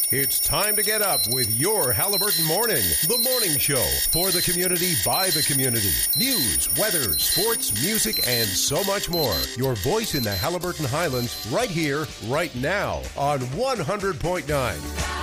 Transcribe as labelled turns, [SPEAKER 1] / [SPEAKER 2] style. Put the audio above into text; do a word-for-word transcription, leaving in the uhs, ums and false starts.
[SPEAKER 1] It's time to get up with your Halliburton Morning, the morning show for the community by the community. News, weather, sports, music, and so much more. Your voice in the Halliburton Highlands right here, right now on one hundred point nine.